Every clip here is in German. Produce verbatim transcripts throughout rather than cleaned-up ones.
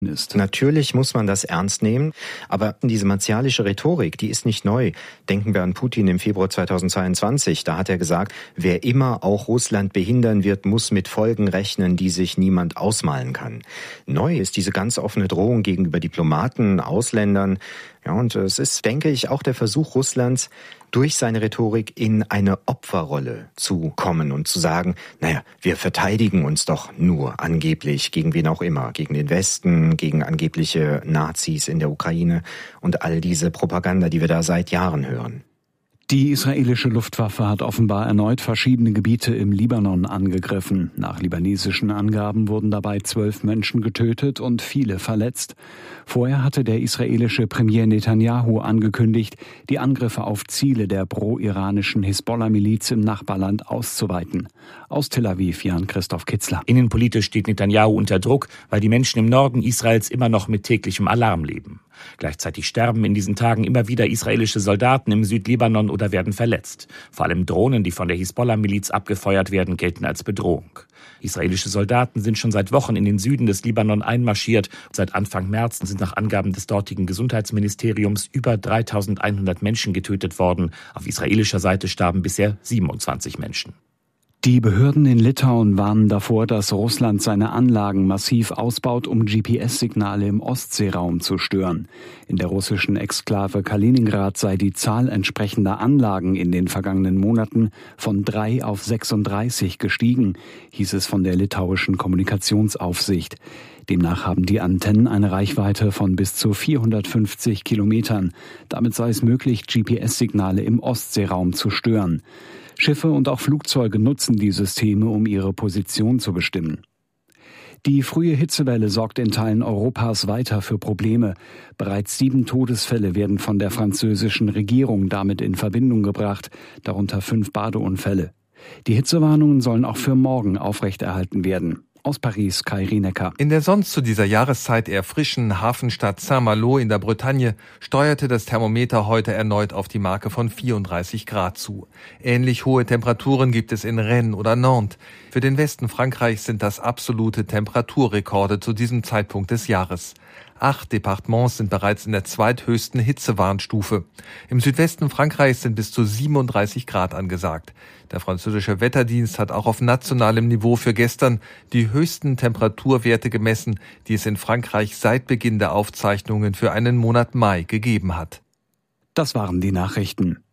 ist. Natürlich muss man das ernst nehmen, aber diese martialische Rhetorik, die ist nicht neu. Denken wir an Putin im Februar zweitausendzweiundzwanzig. Da hat er gesagt, wer immer auch Russland behindern wird, muss mit Folgen rechnen, die sich niemand ausmalen kann. Neu ist diese ganz offene Drohung gegenüber Diplomaten, Ausländern. Ja, und es ist, denke ich, auch der Versuch Russlands, durch seine Rhetorik in eine Opferrolle zu kommen und zu sagen, naja, wir verteidigen uns doch nur angeblich gegen wen auch immer, gegen den Westen, gegen angebliche Nazis in der Ukraine und all diese Propaganda, die wir da seit Jahren hören. Die israelische Luftwaffe hat offenbar erneut verschiedene Gebiete im Libanon angegriffen. Nach libanesischen Angaben wurden dabei zwölf Menschen getötet und viele verletzt. Vorher hatte der israelische Premier Netanyahu angekündigt, die Angriffe auf Ziele der pro-iranischen Hisbollah-Miliz im Nachbarland auszuweiten. Aus Tel Aviv, Jan-Christoph Kitzler. Innenpolitisch steht Netanyahu unter Druck, weil die Menschen im Norden Israels immer noch mit täglichem Alarm leben. Gleichzeitig sterben in diesen Tagen immer wieder israelische Soldaten im Südlibanon oder werden verletzt. Vor allem Drohnen, die von der Hisbollah-Miliz abgefeuert werden, gelten als Bedrohung. Israelische Soldaten sind schon seit Wochen in den Süden des Libanon einmarschiert. Seit Anfang März sind nach Angaben des dortigen Gesundheitsministeriums über dreitausendeinhundert Menschen getötet worden. Auf israelischer Seite starben bisher siebenundzwanzig Menschen. Die Behörden in Litauen warnen davor, dass Russland seine Anlagen massiv ausbaut, um G P S-Signale im Ostseeraum zu stören. In der russischen Exklave Kaliningrad sei die Zahl entsprechender Anlagen in den vergangenen Monaten von drei auf sechsunddreißig gestiegen, hieß es von der litauischen Kommunikationsaufsicht. Demnach haben die Antennen eine Reichweite von bis zu vierhundertfünfzig Kilometern. Damit sei es möglich, G P S-Signale im Ostseeraum zu stören. Schiffe und auch Flugzeuge nutzen die Systeme, um ihre Position zu bestimmen. Die frühe Hitzewelle sorgt in Teilen Europas weiter für Probleme. Bereits sieben Todesfälle werden von der französischen Regierung damit in Verbindung gebracht, darunter fünf Badeunfälle. Die Hitzewarnungen sollen auch für morgen aufrechterhalten werden. Aus Paris, Kai Rienecker. In der sonst zu dieser Jahreszeit eher frischen Hafenstadt Saint-Malo in der Bretagne steuerte das Thermometer heute erneut auf die Marke von vierunddreißig Grad zu. Ähnlich hohe Temperaturen gibt es in Rennes oder Nantes. Für den Westen Frankreichs sind das absolute Temperaturrekorde zu diesem Zeitpunkt des Jahres. Acht Departements sind bereits in der zweithöchsten Hitzewarnstufe. Im Südwesten Frankreichs sind bis zu siebenunddreißig Grad angesagt. Der französische Wetterdienst hat auch auf nationalem Niveau für gestern die höchsten Temperaturwerte gemessen, die es in Frankreich seit Beginn der Aufzeichnungen für einen Monat Mai gegeben hat. Das waren die Nachrichten.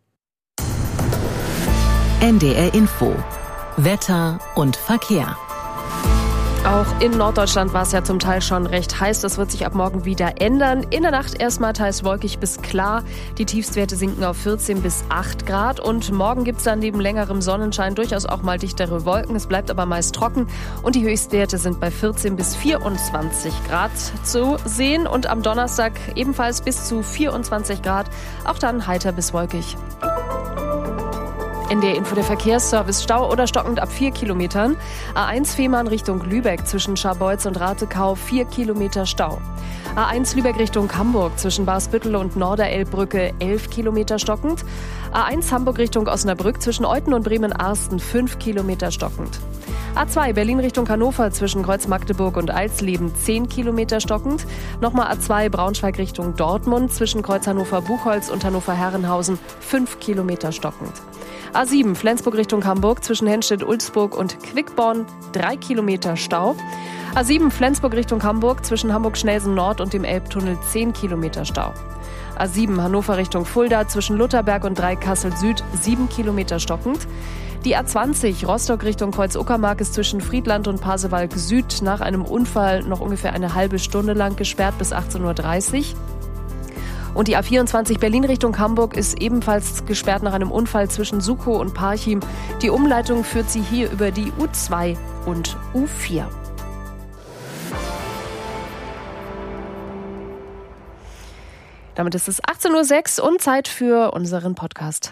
N D R Info. Wetter und Verkehr. Auch in Norddeutschland war es ja zum Teil schon recht heiß. Das wird sich ab morgen wieder ändern. In der Nacht erstmal teils wolkig bis klar. Die Tiefstwerte sinken auf vierzehn bis acht Grad. Und morgen gibt es dann neben längerem Sonnenschein durchaus auch mal dichtere Wolken. Es bleibt aber meist trocken. Und die Höchstwerte sind bei vierzehn bis vierundzwanzig Grad zu sehen. Und am Donnerstag ebenfalls bis zu vierundzwanzig Grad. Auch dann heiter bis wolkig. N D R Info, der Verkehrsservice. Stau oder stockend ab vier Kilometern. A eins Fehmarn Richtung Lübeck zwischen Scharbeutz und Ratekau vier Kilometer Stau. A eins Lübeck Richtung Hamburg zwischen Barsbüttel und Norderelbbrücke elf Kilometer stockend. A eins Hamburg Richtung Osnabrück zwischen Euthen und Bremen-Arsten fünf Kilometer stockend. A zwei Berlin Richtung Hannover zwischen Kreuz-Magdeburg und Alsleben zehn Kilometer stockend. Nochmal A zwei Braunschweig Richtung Dortmund zwischen Kreuz Hannover-Buchholz und Hannover-Herrenhausen fünf Kilometer stockend. A sieben Flensburg Richtung Hamburg zwischen Henstedt-Ulzburg und Quickborn drei Kilometer Stau. A sieben Flensburg Richtung Hamburg zwischen Hamburg-Schnelsen Nord und dem Elbtunnel zehn Kilometer Stau. A sieben Hannover Richtung Fulda zwischen Lutherberg und Dreikassel Süd sieben Kilometer stockend. Die A zwanzig Rostock Richtung Kreuz-Uckermark ist zwischen Friedland und Pasewalk Süd nach einem Unfall noch ungefähr eine halbe Stunde lang gesperrt bis achtzehn Uhr dreißig. Und die A vierundzwanzig Berlin Richtung Hamburg ist ebenfalls gesperrt nach einem Unfall zwischen Sukow und Parchim. Die Umleitung führt sie hier über die U zwei und U vier. Damit ist es achtzehn Uhr sechs und Zeit für unseren Podcast.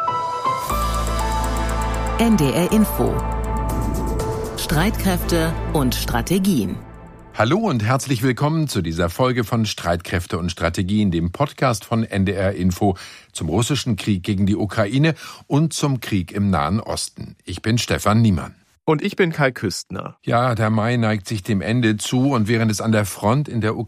N D R Info. Streitkräfte und Strategien. Hallo und herzlich willkommen zu dieser Folge von Streitkräfte und Strategien, dem Podcast von N D R Info zum russischen Krieg gegen die Ukraine und zum Krieg im Nahen Osten. Ich bin Stefan Niemann. Und ich bin Kai Küstner. Ja, der Mai neigt sich dem Ende zu und während es an der Front in der Ukraine